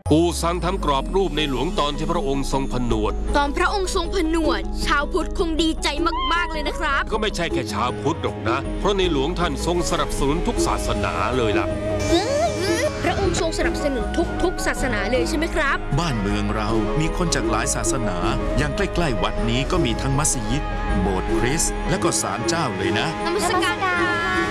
ปู่ซันทำกรอบรูปในหลวงตอนที่พระองค์ทรงผนวดตอนพระองค์ทรงผนวดชาวพุทธคงดีใจมากๆเลยนะครับก็ไม่ใช่แค่ชาวพุทธหรอกนะเพราะในหลวงท่านทรงสนับสนุนทุกศาสนาเลยล่ะพระองค์ทรงสนับสนุนทุกศาสนาเลยใช่ไหมครับบ้านเมืองเรามีคนจากหลายศาสนาอย่างใกล้ๆวัดนี้ก็มีทั้งมัสยิดโบสถ์คริสต์และก็ศาลเจ้าเลยนะนมัสการ